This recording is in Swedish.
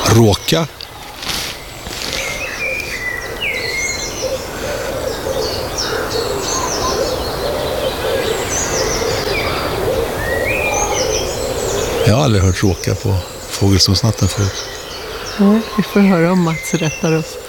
råka. Jag har aldrig hört råka på fågelsångsnatten förut. Nej, vi får höra om Mats rättar oss.